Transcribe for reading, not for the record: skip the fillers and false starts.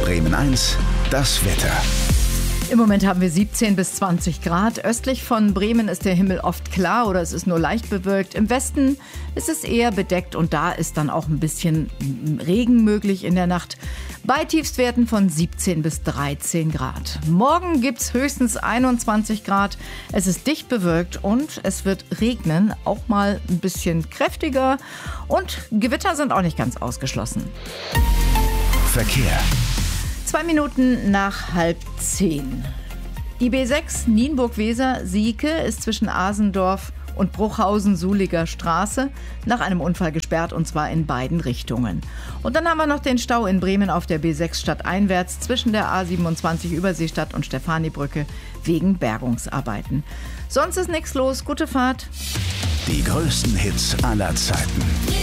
Bremen 1, das Wetter. Im Moment haben wir 17 bis 20 Grad. Östlich von Bremen ist der Himmel oft klar oder es ist nur leicht bewölkt. Im Westen ist es eher bedeckt und da ist dann auch ein bisschen Regen möglich in der Nacht. Bei Tiefstwerten von 17 bis 13 Grad. Morgen gibt es höchstens 21 Grad. Es ist dicht bewölkt und es wird regnen, auch mal ein bisschen kräftiger. Und Gewitter sind auch nicht ganz ausgeschlossen. Verkehr. 2 Minuten nach 9:30. Die B6 Nienburg-Weser-Sieke ist zwischen Asendorf und Bruchhausen-Suliger Straße nach einem Unfall gesperrt, und zwar in beiden Richtungen. Und dann haben wir noch den Stau in Bremen auf der B6 stadteinwärts zwischen der A27 Überseestadt und Stefanibrücke wegen Bergungsarbeiten. Sonst ist nichts los. Gute Fahrt. Die größten Hits aller Zeiten.